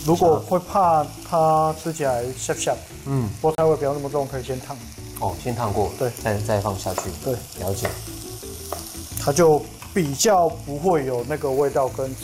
如果会怕它吃起来涩涩，菠菜味不要那么重，可以先烫。 哦，先烫过， 对， 再放下去。 对， 了解。 它就比较不会有那个味道跟